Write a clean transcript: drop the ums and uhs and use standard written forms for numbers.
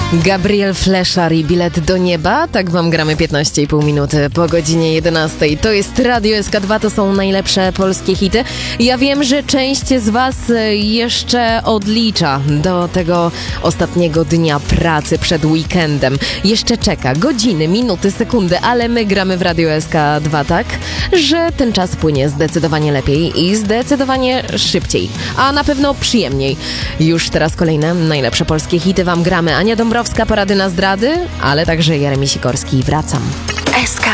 Gabriel Fleszar i Bilet do nieba. Tak wam gramy 15,5 minuty po godzinie 11. To jest Radio SK2, to są najlepsze polskie hity. Ja wiem, że część z was jeszcze odlicza do tego ostatniego dnia pracy przed weekendem. Jeszcze czeka godziny, minuty, sekundy, ale my gramy w Radio SK2 tak, że ten czas płynie zdecydowanie lepiej i zdecydowanie szybciej, a na pewno przyjemniej. Już teraz kolejne najlepsze polskie hity wam gramy. Ania Dąbrowska, Porady na zdrady, ale także Jeremi Sikorski. Wracam. SK.